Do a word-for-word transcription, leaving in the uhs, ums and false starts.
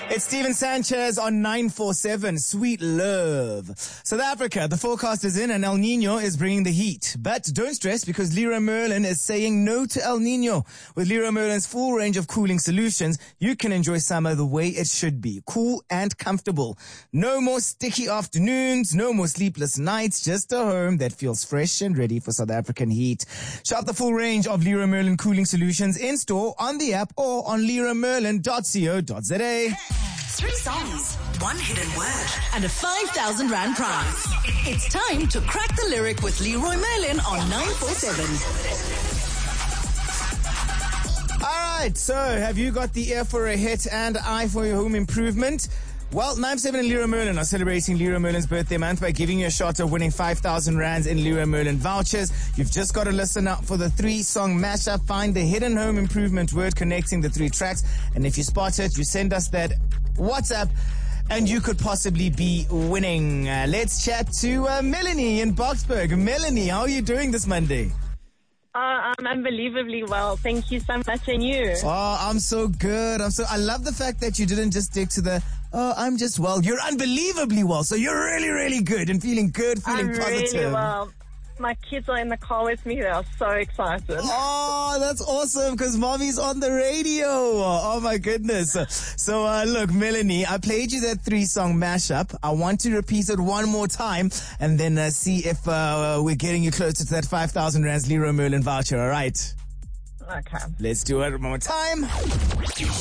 It's Steven Sanchez on nine four seven, Sweet Love. South Africa, the forecast is in and El Nino is bringing the heat. But don't stress because Leroy Merlin is saying no to El Nino. With Leroy Merlin's full range of cooling solutions, you can enjoy summer the way it should be. Cool and comfortable. No more sticky afternoons, no more sleepless nights, just a home that feels fresh and ready for South African heat. Shop the full range of Leroy Merlin cooling solutions in store, on the app, or on leroy merlin dot co dot za. Three songs, one hidden word, and a five thousand rand prize. It's time to crack the lyric with Leroy Merlin on nine four seven. All right, so have you got the ear for a hit and eye for your home improvement? Well, nine seven and Leroy Merlin are celebrating Leroy Merlin's birthday month by giving you a shot of winning five thousand rands in Leroy Merlin vouchers. You've just got to listen out for the three-song mashup. Find the hidden home improvement word connecting the three tracks. And if you spot it, you send us that WhatsApp and you could possibly be winning. Uh, let's chat to uh, Melanie in Boksburg. Melanie, how are you doing this Monday? Uh, I'm unbelievably well. Thank you so much. And you? Oh, I'm so good. I'm so, I love the fact that you didn't just stick to the, oh, I'm just well. You're unbelievably well. So you're really, really good and feeling good, feeling I'm positive. really well. My kids are in the car with me. They are so excited. Oh, that's awesome because mommy's on the radio. Oh, my goodness. So, uh, look, Melanie, I played you that three-song mashup. I want to repeat it one more time and then uh, see if uh, we're getting you closer to that five thousand rands Leroy Merlin voucher, all right? Okay. Let's do it one more time.